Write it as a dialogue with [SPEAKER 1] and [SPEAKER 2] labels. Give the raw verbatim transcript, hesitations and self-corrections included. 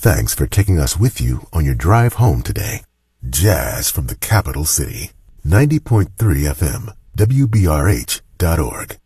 [SPEAKER 1] Thanks for taking us with you on your drive home today. Jazz from the capital city. ninety point three F M, W B R H dot org.